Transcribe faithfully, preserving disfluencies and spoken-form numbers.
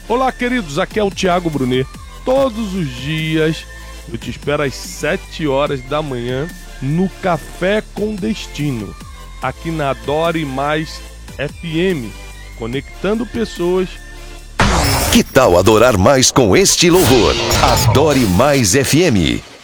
Olá, queridos, aqui é o Thiago Brunet. Todos os dias eu te espero às sete horas da manhã no Café com Destino, aqui na Adore Mais F M, conectando pessoas. Que tal adorar mais com este louvor? Adore Mais F M.